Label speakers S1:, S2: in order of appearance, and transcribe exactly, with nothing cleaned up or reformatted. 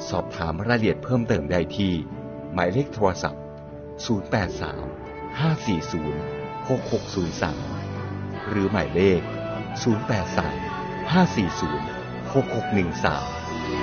S1: สอบถามรายละเอียดเพิ่มเติมได้ที่หมายเลขโทรศัพท์ ศูนย์ แปด สาม ห้า สี่ ศูนย์ หก หก ศูนย์ สาม หรือหมายเลข ศูนย์ แปด สาม ห้า สี่ ศูนย์ หก หก หนึ่ง สาม